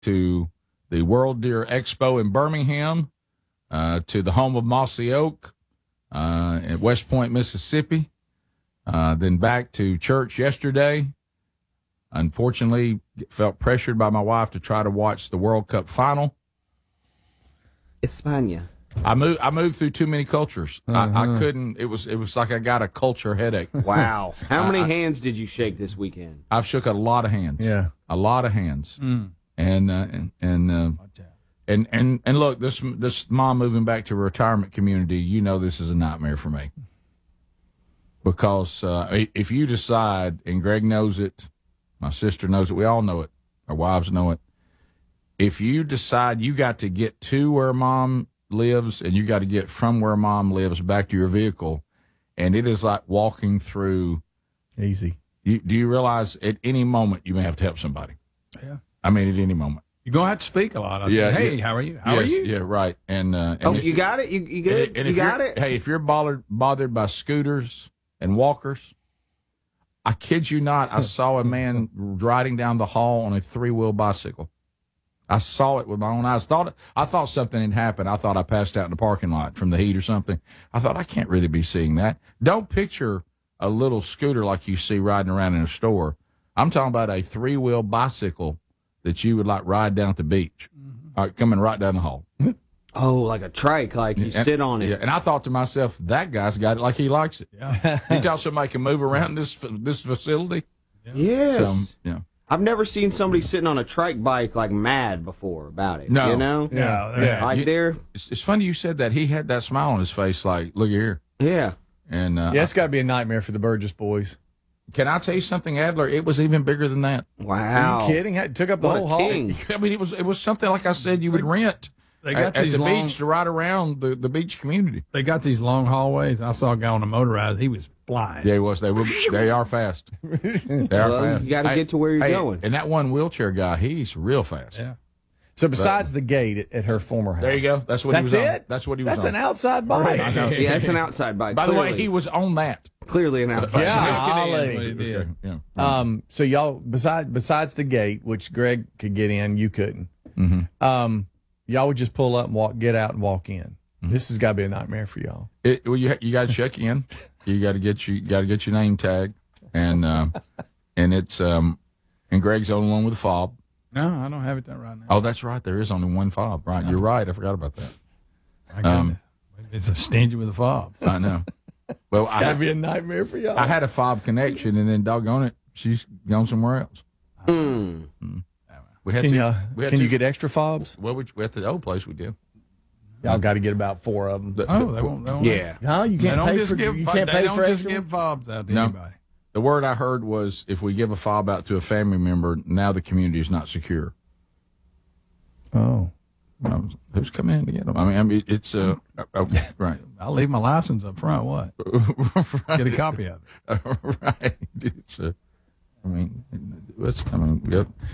to the World Deer Expo in Birmingham, to the home of Mossy Oak at West Point, Mississippi, then back to church yesterday. Unfortunately, felt pressured by my wife to try to watch the World Cup final. España. I moved through too many cultures. I couldn't. It was like I got a culture headache. Wow. How many hands did you shake this weekend? I've shook a lot of hands. Yeah, a lot of hands. And look, this mom moving back to a retirement community, you know, this is a nightmare for me. Because if you decide, and Greg knows it, my sister knows it, we all know it, our wives know it. If you decide you got to get to where mom lives and you got to get from where mom lives back to your vehicle, and it is like walking through. easy. Do you realize at any moment you may have to help somebody? Yeah. I mean, at any moment. You're going to have to speak a lot. Hey, how are you? How are Yes, you? Yeah, right. And You got it? You good? And you if got you're- it? Hey, if you're bothered by scooters and walkers, I kid you not, I saw a man riding down the hall on a 3-wheel bicycle. I saw it with my own eyes. I thought something had happened. I thought I passed out in the parking lot from the heat or something. I thought, I can't really be seeing that. Don't picture a little scooter like you see riding around in a store. I'm talking about a 3-wheel bicycle that you would like ride down at the beach, coming right down the hall. Oh, like a trike, like you sit on it. Yeah, and I thought to myself, that guy's got it like he likes it. Yeah. You tell somebody can move around this facility. Yes. So, yeah. I've never seen somebody sitting on a trike bike like mad before about it. No. You know? Yeah. Like they're, It's funny you said that. He had that smile on his face, like, look here. yeah. And Yeah, it's got to be a nightmare for the Burgess boys. can I tell you something, Adler? It was even bigger than that. Wow. Are you kidding? It took up the What whole a hall. king. I mean, it was something like I said you would rent They got at these the long. beach to ride around the beach community. They got these long hallways. I saw a guy on a motorized. He was flying. Yeah, he was. They are fast. They are Well, fast. you got to get to where you're going. And that one wheelchair guy, he's real fast. Yeah. So besides the gate at her former house. There you go. That's what he was That's on. it? That's what he was That's on. an outside bike. I know. Yeah, it's an outside bike. By the way, Clearly. he was on that. Clearly an outside Yeah. bike. Sneaking in, Ollie. what he did. Okay, yeah. So y'all, besides the gate, which Greg could get in, you couldn't. Y'all would just pull up and get out and walk in. This has got to be a nightmare for y'all. Well, you got to check in. You got to get your name tag, and it's and Greg's the only one with a fob. No, I don't have it done right now. Oh, that's right. There is only one fob. Right, you're right. I forgot about that. My goodness. It's a stingy with a fob. I know. Well, It's got to be a nightmare for y'all. I had a fob connection, and then doggone it, she's gone somewhere else. We had Can, to. We had can to, you get extra fobs? Well, we at the old place we did. Y'all got to get about 4 of them. Oh, they won't. Yeah. No, you They can't don't pay just for. give. You can't They pay don't for just extra. give fobs out to No. anybody. The word I heard was, if we give a fob out to a family member, now the community is not secure. Oh, Who's coming in to get them? I mean it's right. I'll leave my license up front. What? Get a copy of it. Right. It's I mean, yep.